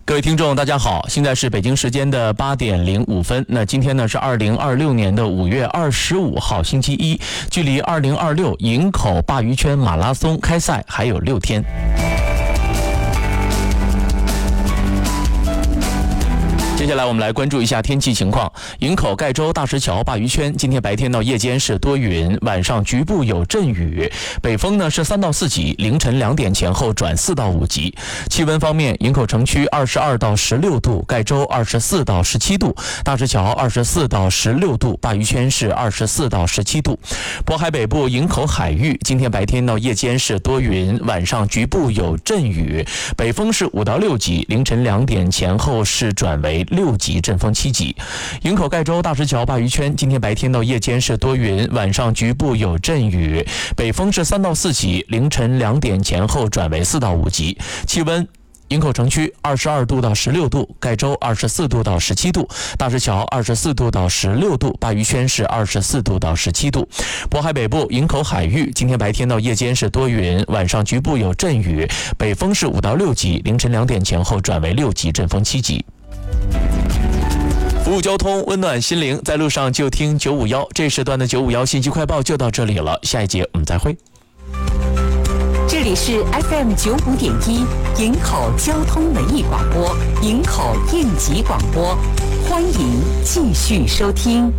各位听众大家好，现在是北京时间的8点05分。那今天呢是2026年的5月25号星期一，距离2026营口鲅鱼圈马拉松开赛还有6天。接下来我们来关注一下天气情况。营口盖州大石桥鲅鱼圈今天白天到夜间是多云，晚上局部有阵雨，北风呢是3到4级，凌晨2点前后转4到5级。气温方面，营口城区22到16度，盖州24到17度，大石桥24到16度，鲅鱼圈是24到17度。渤海北部营口海域今天白天到夜间是多云，晚上局部有阵雨，北风是5到6级，凌晨2点前后是转为6级，阵风7级。营口盖州大石桥鲅鱼圈今天白天到夜间是多云，晚上局部有阵雨，北风是3到4级，凌晨2点前后转为4到5级。气温，营口城区22度到16度，盖州24度到17度，大石桥24度到16度，鲅鱼圈是24度到17度。渤海北部营口海域今天白天到夜间是多云，晚上局部有阵雨，北风是5到6级，凌晨2点前后转为6级，阵风7级。服务交通，温暖心灵，在路上就听951。这时段的951信息快报就到这里了，下一节我们再会。 这里是 FM95.1 营口交通文艺广播，营口应急广播，欢迎继续收听。